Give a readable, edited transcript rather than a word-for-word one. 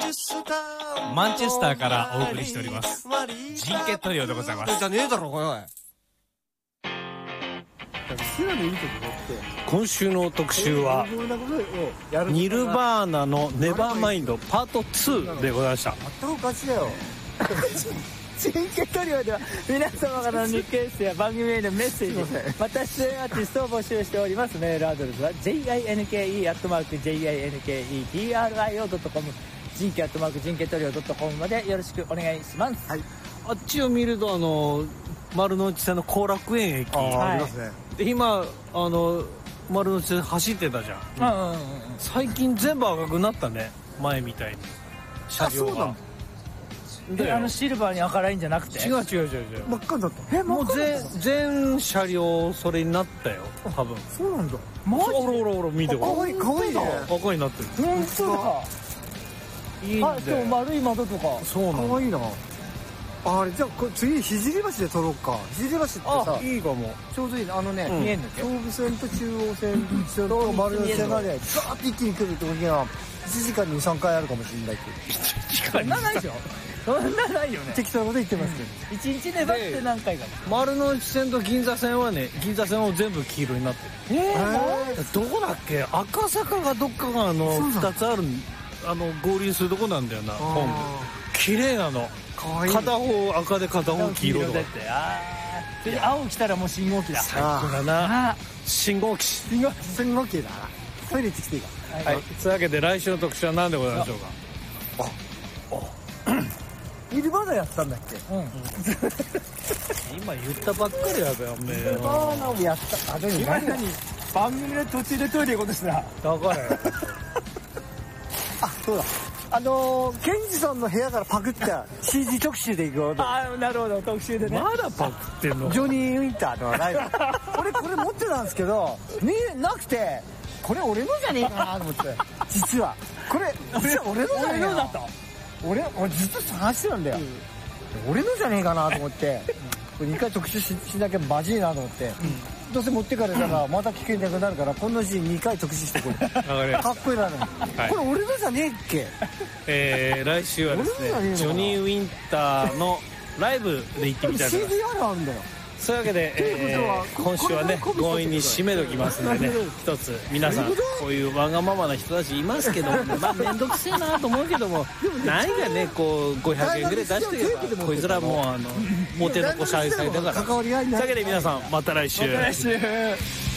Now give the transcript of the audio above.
マンチェスターからお送りしておりますジンケトリオでございます。 じゃねえだろおい。 今週の特集はニルバーナのネバーマインドパート2でございました。 全くおかしいだよ。 ジンケトリオでは皆様からのリクエストや番組へのメッセージ、また出演アーティストを募集しております。メールアドレスは jinke@jinketroio.com ジンケ@jinketroio.com までよろしくお願いします。 はい、あっちを見ると丸の内線の後楽園駅ありますね。 で今丸の内線走ってたじゃん、最近全部赤くなったね、前みたいに車両が。 でシルバーに赤ラインじゃなくて違う真っ赤だった。もう全車両それになったよ多分。 そうなんだ。 ほら見てかわいいね。 赤になってる。 本当だ。 いいんだよ。 でも丸い窓とかそうなの。 かわいいな。あれじゃあ次聖橋で撮ろうか。聖橋ってさいいかも。 ちょうどいい見えんの総武線と中央線と丸の内線までガーッと一気に来るときには1時間に 2,3 回あるかもしれないけど。 そんなないでしょ。そんなないよね。 適当なこと言ってますけど、1日粘って何回か。 丸の内線と銀座線はね、銀座線は全部黄色になってる。どこだっけ、赤坂がどっかが2つある合流するとこなんだよな。本部綺麗なの。片方赤で片方黄色とか。 で青来たらもう信号機だ。 最高だな。信号機信号機だな。トイレ行ってきていいか。 はい、というわけで来週の特集は何でございましょうか。 ニルバーナやったんだっけ。 今言ったばっかりやだよ。 ニルバーナをやった。でも番組の途中でトイレ行こうとしたらだからそうだ。ケンジさんの部屋からパクった CD 特集でいくよ。 なるほど、特集でね。 まだパクってんの。 ジョニー・ウィンターとかない。俺これ持ってたんですけどなくて、これ俺のじゃねえかなと思って。実はこれ俺のじゃねえかな。俺ずっと探してたんだよ。俺のじゃねえかなと思って、2回特集しなきゃマジいなと思って、どうせ持ってかれたらまた聞けなくなるから、この字2回特集してこれ。かっこいいなの。これ俺のじゃねえっけ。 来週はですね、ジョニー・ウィンターのライブで行ってみたいと思います。 CDR あるんだよ。 そういうわけで、今週はね強引に締めときますのでね、一つ皆さんこういうわがままな人たちいますけども、まあ面倒くせえなと思うけども、何がねこう500円ぐらい出してればこいつらもうモテの子シャイサイだから。というわけで皆さんまた来週。